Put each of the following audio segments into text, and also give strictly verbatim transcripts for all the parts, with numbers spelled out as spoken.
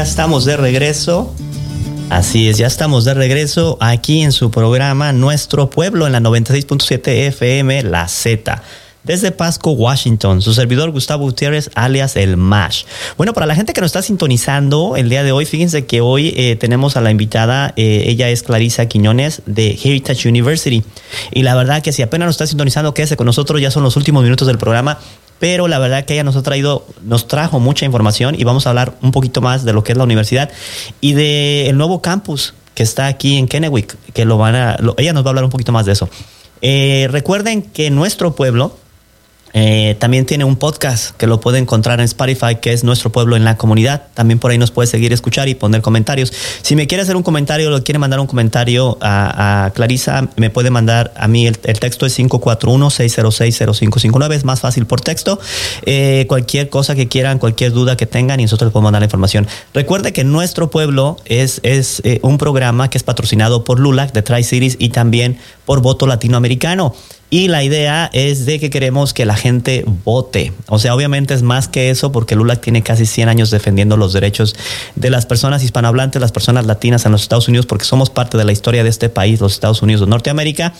ya estamos de regreso. Así es, ya estamos de regreso aquí en su programa Nuestro Pueblo en la noventa y seis punto siete F M, La Z. Desde Pasco, Washington, su servidor Gustavo Gutiérrez, alias El Mash. Bueno, para la gente que nos está sintonizando el día de hoy, fíjense que hoy eh, tenemos a la invitada, eh, ella es Clarisa Quiñones de Heritage University. Y la verdad que si apenas nos está sintonizando, quédese con nosotros, ya son los últimos minutos del programa. Pero la verdad que ella nos ha traído, nos trajo mucha información y vamos a hablar un poquito más de lo que es la universidad y del nuevo campus que está aquí en Kennewick, que lo van a, lo, ella nos va a hablar un poquito más de eso. Eh, recuerden que Nuestro Pueblo Eh, también tiene un podcast que lo puede encontrar en Spotify, que es Nuestro Pueblo en la Comunidad. También por ahí nos puede seguir, escuchar y poner comentarios. Si me quiere hacer un comentario o quiere mandar un comentario a, a Clarisa, me puede mandar a mí. El, el texto es cinco cuatro uno, seis cero seis, cero cinco cinco nueve. Es más fácil por texto. Eh, cualquier cosa que quieran, cualquier duda que tengan, y nosotros les podemos mandar la información. Recuerde que Nuestro Pueblo es, es eh, un programa que es patrocinado por LULAC de Tri-Cities y también por Voto Latinoamericano. Y la idea es de que queremos que la gente vote. O sea, obviamente es más que eso, porque LULAC tiene casi cien años defendiendo los derechos de las personas hispanohablantes, las personas latinas en los Estados Unidos, porque somos parte de la historia de este país, los Estados Unidos de Norteamérica.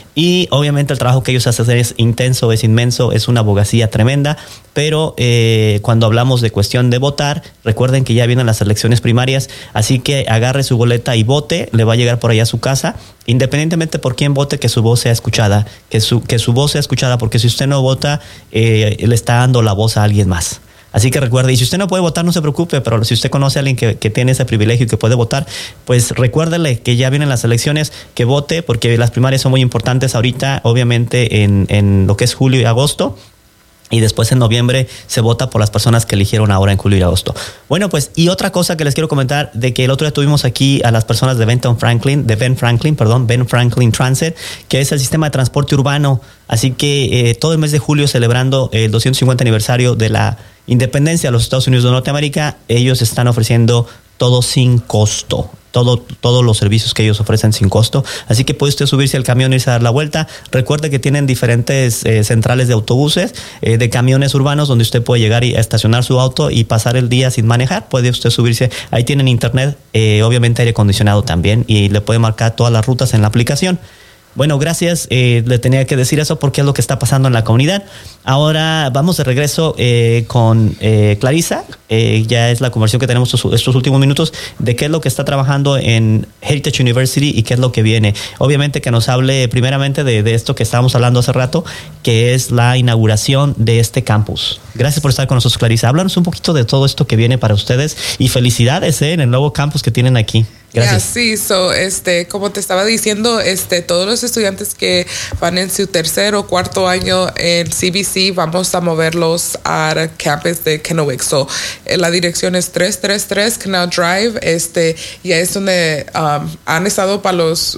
Y obviamente el trabajo que ellos hacen es intenso, es inmenso, es una abogacía tremenda. Pero eh, cuando hablamos de cuestión de votar, recuerden que ya vienen las elecciones primarias, así que agarre su boleta y vote, le va a llegar por allá a su casa, independientemente por quién vote, que su voz sea escuchada, que su, que su voz sea escuchada, porque si usted no vota, eh, le está dando la voz a alguien más. Así que recuerde, y si usted no puede votar, no se preocupe, pero si usted conoce a alguien que, que tiene ese privilegio y que puede votar, pues recuérdele que ya vienen las elecciones, que vote, porque las primarias son muy importantes ahorita, obviamente en, en lo que es julio y agosto. Y después en noviembre se vota por las personas que eligieron ahora en julio y agosto. Bueno, pues, y otra cosa que les quiero comentar, de que el otro día tuvimos aquí a las personas de Benton Franklin, de Ben Franklin, perdón, Ben Franklin Transit, que es el sistema de transporte urbano. Así que eh, todo el mes de julio, celebrando el doscientos cincuenta aniversario de la independencia de los Estados Unidos de Norteamérica, ellos están ofreciendo todo sin costo. Todo, todos los servicios que ellos ofrecen sin costo. Así que puede usted subirse al camión y irse a dar la vuelta. Recuerde que tienen diferentes eh, centrales de autobuses, eh, de camiones urbanos, donde usted puede llegar y estacionar su auto y pasar el día sin manejar. Puede usted subirse. Ahí tienen internet, eh, obviamente aire acondicionado también, y le puede marcar todas las rutas en la aplicación. Bueno, gracias. Eh, le tenía que decir eso porque es lo que está pasando en la comunidad. Ahora vamos de regreso eh, con eh, Clarisa. Eh, ya es la conversación que tenemos estos, estos últimos minutos de qué es lo que está trabajando en Heritage University y qué es lo que viene. Obviamente que nos hable primeramente de, de esto que estábamos hablando hace rato, que es la inauguración de este campus. Gracias por estar con nosotros, Clarisa. Háblanos un poquito de todo esto que viene para ustedes y felicidades eh, en el nuevo campus que tienen aquí. Gracias. Yeah, sí, so, este, como te estaba diciendo, este, todos los estudiantes que van en su tercer o cuarto año en C B C, vamos a moverlos al campus de Kennewick. So, la dirección es trescientos treinta y tres Canal Drive, este, y es donde um, han estado para los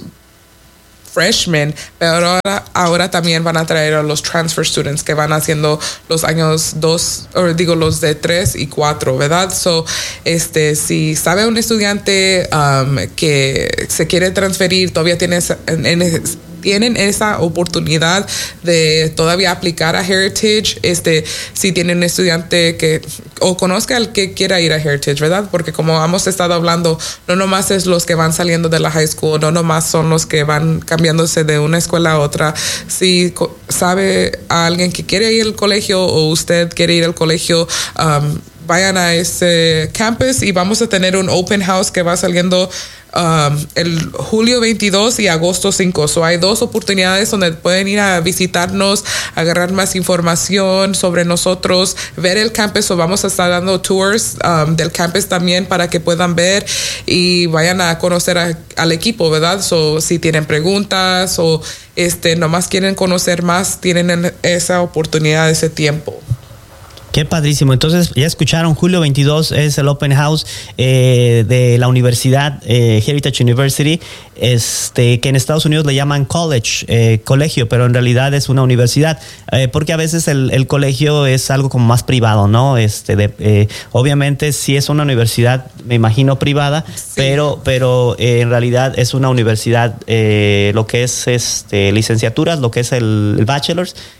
freshmen, pero ahora, ahora también van a traer a los transfer students que van haciendo los años dos, o digo los de tres y cuatro, ¿verdad? So, este, si sabe un estudiante um, que se quiere transferir, todavía tiene esa, en, en, tienen esa oportunidad de todavía aplicar a Heritage, este, si tienen un estudiante que o conozca al que quiera ir a Heritage, ¿verdad? Porque como hemos estado hablando, no nomás es los que van saliendo de la high school, no nomás son los que van cambiándose de una escuela a otra. Si sabe a alguien que quiere ir al colegio o usted quiere ir al colegio, um, vayan a ese campus y vamos a tener un open house que va saliendo Um, el julio veintidós y agosto cinco. So hay dos oportunidades donde pueden ir a visitarnos, agarrar más información sobre nosotros, ver el campus. So vamos a estar dando tours um, del campus también para que puedan ver y vayan a conocer a, al equipo, ¿verdad? So si tienen preguntas o este nomás quieren conocer más, tienen esa oportunidad, ese tiempo. Qué padrísimo. Entonces, ya escucharon, julio veintidós es el Open House eh, de la universidad eh, Heritage University, este, que en Estados Unidos le llaman college, eh, colegio, pero en realidad es una universidad, eh, porque a veces el, el colegio es algo como más privado, ¿no? Este, de, eh, obviamente sí es una universidad, me imagino, privada, sí. pero, pero eh, en realidad es una universidad, eh, lo que es este, licenciaturas, lo que es el, el bachelor's,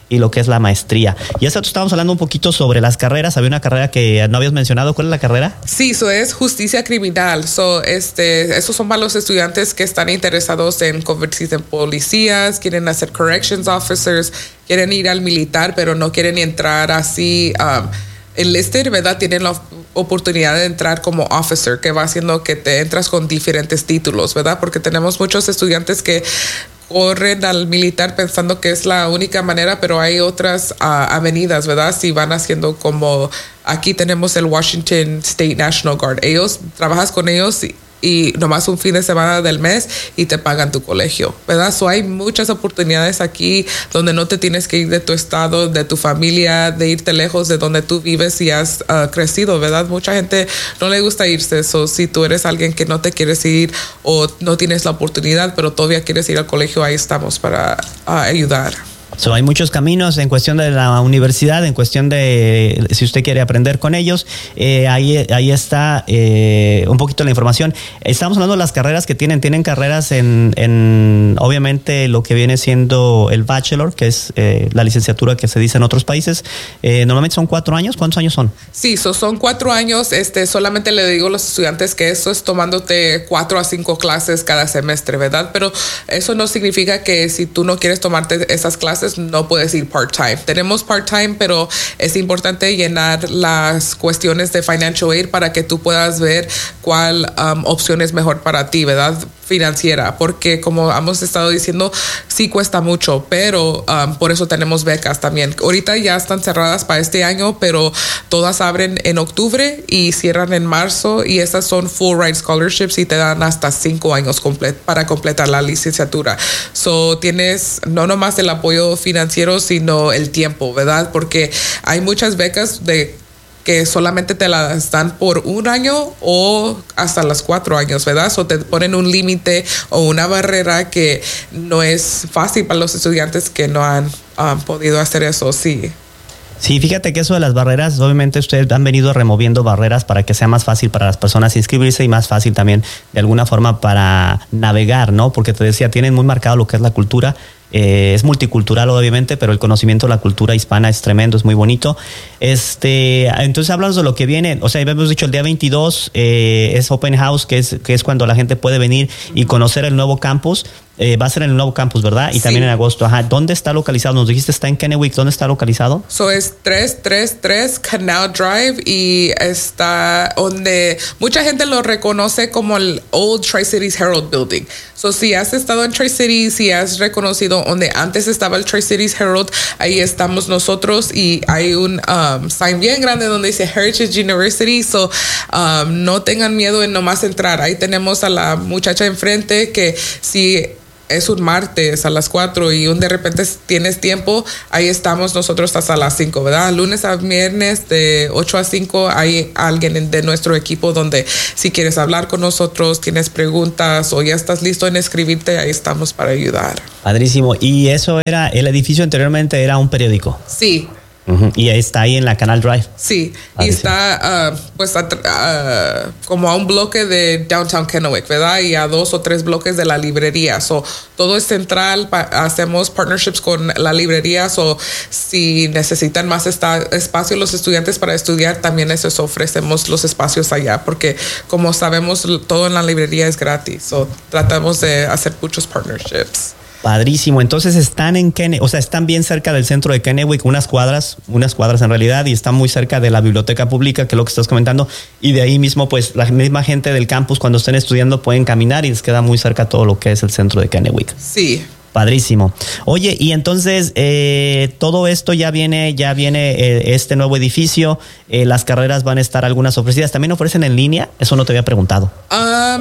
y lo que es la maestría. Y eso estábamos hablando un poquito sobre las carreras. Había una carrera que no habías mencionado. ¿Cuál es la carrera? Sí, eso es justicia criminal. So, este, esos son para los estudiantes que están interesados en convertirse en policías, quieren hacer corrections officers, quieren ir al militar, pero no quieren entrar así um, enlisted, ¿verdad? Tienen la oportunidad de entrar como officer, que va haciendo que te entras con diferentes títulos, ¿verdad? Porque tenemos muchos estudiantes que corren al militar pensando que es la única manera, pero hay otras uh, avenidas, ¿verdad? Si van haciendo como, aquí tenemos el Washington State National Guard. Ellos, trabajas con ellos y, y nomás un fin de semana del mes y te pagan tu colegio, ¿verdad? So hay muchas oportunidades aquí donde no te tienes que ir de tu estado, de tu familia, de irte lejos de donde tú vives y has uh, crecido, ¿verdad? Mucha gente no le gusta irse. So, si tú eres alguien que no te quieres ir o no tienes la oportunidad, pero todavía quieres ir al colegio, ahí estamos para uh, ayudar. So, hay muchos caminos en cuestión de la universidad, en cuestión de si usted quiere aprender con ellos. Eh, ahí, ahí está eh, un poquito la información. Estamos hablando de las carreras que tienen. Tienen carreras en, en obviamente, lo que viene siendo el bachelor, que es eh, la licenciatura que se dice en otros países. Eh, normalmente son cuatro años. ¿Cuántos años son? Sí, so son cuatro años. Este, solamente le digo a los estudiantes que eso es tomándote cuatro a cinco clases cada semestre, ¿verdad? Pero eso no significa que si tú no quieres tomarte esas clases, no puedes ir part-time. Tenemos part-time, pero es importante llenar las cuestiones de financial aid para que tú puedas ver cuál um, opción es mejor para ti, ¿verdad? Financiera, porque como hemos estado diciendo, sí cuesta mucho, pero um, por eso tenemos becas también. Ahorita ya están cerradas para este año, pero todas abren en octubre y cierran en marzo, y esas son full ride scholarships y te dan hasta cinco años complet- para completar la licenciatura. So tienes no nomás el apoyo financiero, sino el tiempo, ¿verdad? Porque hay muchas becas de que solamente te las dan por un año o hasta los cuatro años, ¿verdad? O te ponen un límite o una barrera que no es fácil para los estudiantes que no han um, podido hacer eso, sí. Sí, fíjate que eso de las barreras, obviamente ustedes han venido removiendo barreras para que sea más fácil para las personas inscribirse y más fácil también de alguna forma para navegar, ¿no? Porque te decía, tienen muy marcado lo que es la cultura. Eh, es multicultural obviamente, pero el conocimiento de la cultura hispana es tremendo, es muy bonito. Este, entonces hablamos de lo que viene, o sea, hemos dicho el día veintidós eh, es Open House, que es, que es cuando la gente puede venir y conocer el nuevo campus. Eh, va a ser en el nuevo campus, ¿verdad? Y sí. También en agosto. Ajá. ¿Dónde está localizado? Nos dijiste está en Kennewick. ¿Dónde está localizado? So es tres tres tres Canal Drive y está donde mucha gente lo reconoce como el Old Tri-Cities Herald Building. So si has estado en Tri-Cities, si has reconocido donde antes estaba el Tri-Cities Herald, ahí estamos nosotros y hay un um, sign bien grande donde dice Heritage University. So um, no tengan miedo en nomás entrar. Ahí tenemos a la muchacha enfrente que si es un martes a las cuatro y un de repente tienes tiempo, ahí estamos nosotros hasta las cinco, ¿verdad? Lunes a viernes de ocho a cinco hay alguien de nuestro equipo donde si quieres hablar con nosotros, tienes preguntas o ya estás listo en escribirte, ahí estamos para ayudar. Padrísimo. ¿Y eso era, el edificio anteriormente era un periódico? Sí. Uh-huh. Y está ahí en la Canal Drive. Sí, ah, y está uh, pues a, uh, como a un bloque de Downtown Kennewick, ¿verdad? Y a dos o tres bloques de la librería. So, todo es central, pa- hacemos partnerships con la librería. So, si necesitan más esta- espacio los estudiantes para estudiar, también eso ofrecemos los espacios allá, porque como sabemos, todo en la librería es gratis. So, tratamos de hacer muchos partnerships. Padrísimo. Entonces están en Kennewick, o sea, están bien cerca del centro de Kennewick, unas cuadras, unas cuadras en realidad, y están muy cerca de la biblioteca pública, que es lo que estás comentando, y de ahí mismo, pues, la misma gente del campus, cuando estén estudiando, pueden caminar y les queda muy cerca todo lo que es el centro de Kennewick. Sí. Padrísimo. Oye, y entonces eh, todo esto ya viene, ya viene eh, este nuevo edificio, eh, las carreras van a estar algunas ofrecidas, ¿también ofrecen en línea? Eso no te había preguntado. Um,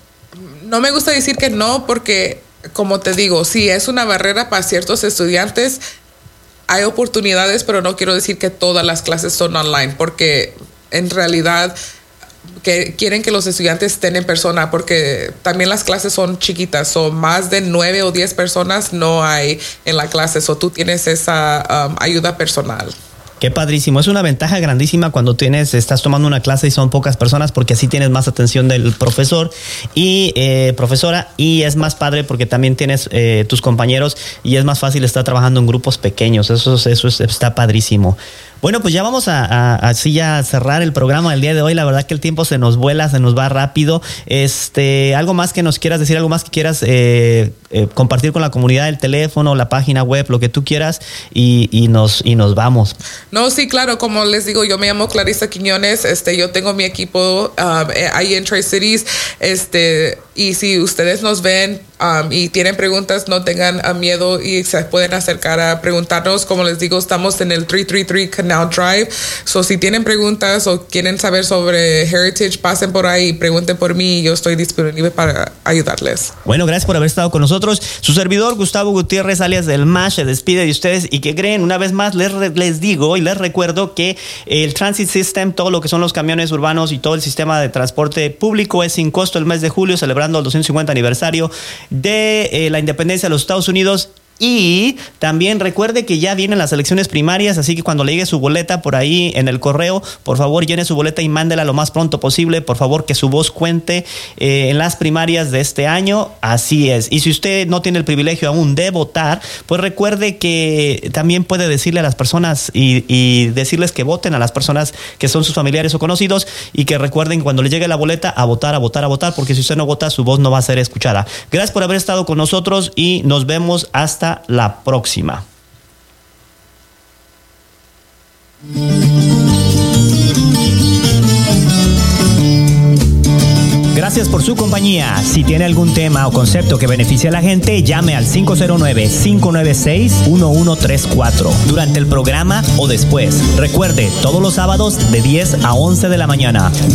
no me gusta decir que no, porque como te digo, sí es una barrera para ciertos estudiantes. Hay oportunidades, pero no quiero decir que todas las clases son online, porque en realidad que quieren que los estudiantes estén en persona, porque también las clases son chiquitas, son más de nueve o diez personas no hay en la clase, o tú tienes esa um, ayuda personal. Qué padrísimo. Es una ventaja grandísima cuando tienes, estás tomando una clase y son pocas personas, porque así tienes más atención del profesor y eh, profesora, y es más padre porque también tienes eh, tus compañeros y es más fácil estar trabajando en grupos pequeños. Eso, eso es, está padrísimo. Bueno, pues ya vamos a, a, así ya cerrar el programa del día de hoy. La verdad que el tiempo se nos vuela, se nos va rápido. Este, algo más que nos quieras decir, algo más que quieras eh, eh, compartir con la comunidad, el teléfono, la página web, lo que tú quieras, y, y nos y nos vamos. No, sí, claro, como les digo, yo me llamo Clarisa Quiñones, este, yo tengo mi equipo um, ahí en Tri-Cities, este, y si ustedes nos ven um, y tienen preguntas, no tengan uh, miedo y se pueden acercar a preguntarnos. Como les digo, estamos en el trescientos treinta y tres Canal Drive, so si tienen preguntas o quieren saber sobre Heritage, pasen por ahí y pregunten por mí y yo estoy disponible para ayudarles. Bueno, gracias por haber estado con nosotros. Su servidor, Gustavo Gutiérrez, alias del MASH, se despide de ustedes. Y que creen, una vez más, les, les digo y les recuerdo que el Transit System, todo lo que son los camiones urbanos y todo el sistema de transporte público, es sin costo el mes de julio, celebrando el doscientos cincuenta aniversario de eh, la independencia de los Estados Unidos. Y también recuerde que ya vienen las elecciones primarias, así que cuando le llegue su boleta por ahí en el correo, por favor llene su boleta y mándela lo más pronto posible. Por favor, que su voz cuente eh, en las primarias de este año. Así es. Y si usted no tiene el privilegio aún de votar, pues recuerde que también puede decirle a las personas y, y decirles que voten a las personas que son sus familiares o conocidos, y que recuerden cuando le llegue la boleta a votar, a votar, a votar, porque si usted no vota, su voz no va a ser escuchada. Gracias por haber estado con nosotros y nos vemos hasta la próxima. Gracias por su compañía. Si tiene algún tema o concepto que beneficie a la gente, llame al cinco cero nueve, cinco nueve seis, uno uno tres cuatro durante el programa o después. Recuerde, todos los sábados de diez a once de la mañana.